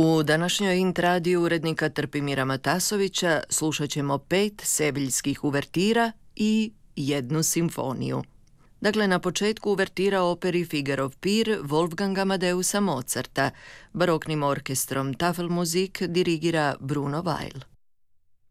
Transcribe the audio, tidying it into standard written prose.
U današnjoj intradiju urednika Trpimira Matasovića slušat ćemo 5 seviljskih uvertira i 1 simfoniju. Dakle, na početku uvertira operi Figarov pir Wolfganga Amadeusa Mozarta. Baroknim orkestrom Tafelmusik dirigira Bruno Weil.